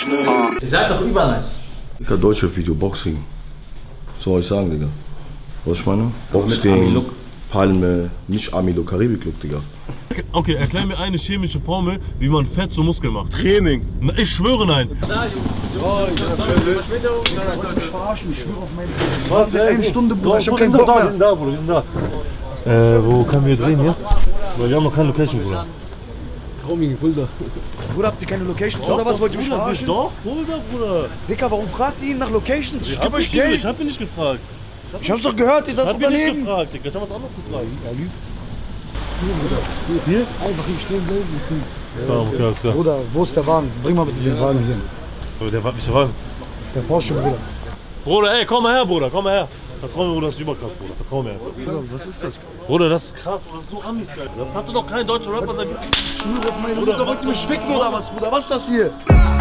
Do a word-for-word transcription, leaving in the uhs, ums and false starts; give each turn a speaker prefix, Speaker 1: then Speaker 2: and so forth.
Speaker 1: Ihr seid doch übernice.
Speaker 2: Digga, Deutschrap-Video, Boxring. Was soll ich sagen, Digga? Was ich meine? Boxring, Palme, nicht Amilo, Karibik-Look, Digga.
Speaker 3: Okay, erklär mir eine chemische Formel, wie man Fett zu Muskeln macht.
Speaker 2: Training.
Speaker 3: Na, ich schwöre nein.
Speaker 1: Da, Jungs. Jungs,
Speaker 4: Ich verarschen, ich schwöre auf mein Leben.
Speaker 3: Was denn?
Speaker 4: Eine Stunde, Bruder, ich hab
Speaker 3: Wir
Speaker 4: keinen
Speaker 3: sind
Speaker 4: Bock
Speaker 3: da, wir
Speaker 4: mehr.
Speaker 3: sind da, Bruder, wir sind da. Äh, wo können wir drehen jetzt? Weil wir haben noch keine Location, Bruder.
Speaker 4: Roaming, Fulda. Bruder, habt ihr keine Locations oder was? Wollt ihr mich
Speaker 3: Bruder,
Speaker 4: verarschen?
Speaker 3: Doch, Fulda, Bruder.
Speaker 4: Dicker, warum fragt ihr ihn nach Locations? Ich
Speaker 3: Ich
Speaker 4: geb
Speaker 3: hab,
Speaker 4: euch
Speaker 3: nicht,
Speaker 4: Geld.
Speaker 3: ich hab ihn nicht gefragt.
Speaker 4: Ich hab's doch gehört, ihr
Speaker 3: Ich
Speaker 4: seid
Speaker 3: hab ihn nicht
Speaker 4: Unternehmen.
Speaker 3: gefragt, Digga. Ich hab was anderes gefragt.
Speaker 4: Er lügt.
Speaker 3: Hier?
Speaker 4: Einfach hier stehen bleiben.
Speaker 3: Ja, okay, alles klar.
Speaker 4: Bruder, wo ist der Wagen? Bring mal bitte den Wagen hier.
Speaker 3: Aber der war nicht Wagen.
Speaker 4: Der Porsche, Bruder.
Speaker 3: Bruder, ey, komm mal her, Bruder, komm mal her. Vertrau mir, Bruder, das ist überkrass, Bruder. Vertrau mir einfach.
Speaker 4: Bruder, was ist das?
Speaker 3: Bruder, das ist krass, Bruder, das ist so Amis, Alter. Das hatte doch kein deutscher Rapper seit.
Speaker 4: Schwöre auf meine Mutter, wollt ihr mich ficken oder was, Bruder? Was ist das hier?